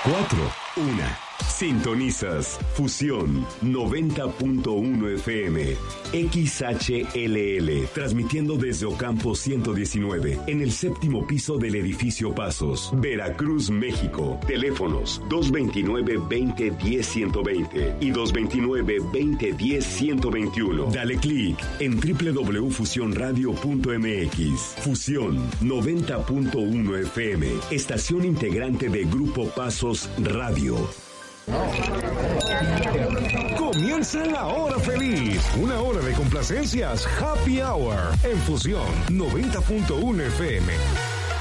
4, 1. Sintonizas Fusión 90.1 FM, XHLL, transmitiendo desde Ocampo 119, en el 7º piso del edificio Pasos, Veracruz, México. Teléfonos 229-2010-120 y 229-2010-121. Dale clic en www.fusionradio.mx. Fusión 90.1 FM, estación integrante de Grupo Pasos Radio. Comienza la hora feliz, una hora de complacencias, Happy Hour, en Fusión 90.1 FM.